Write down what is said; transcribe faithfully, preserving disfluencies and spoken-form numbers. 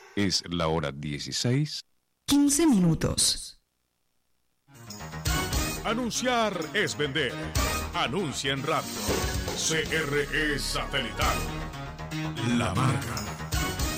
Es la hora dieciséis. quince minutos. Anunciar es vender. Anuncia en radio. C R E Satelital. La marca.